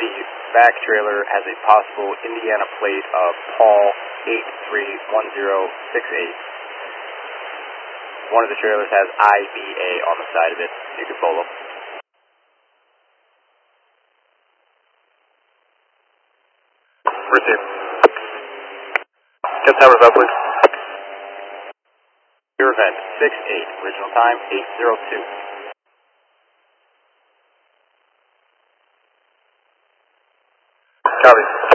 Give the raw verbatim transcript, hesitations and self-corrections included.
The back trailer has a possible Indiana plate of Paul eight three one zero six eight. One of the trailers has I B A on the side of it. You can follow. Receive. Get towers up, please. Your event six eight, original time eight zero two. Copy.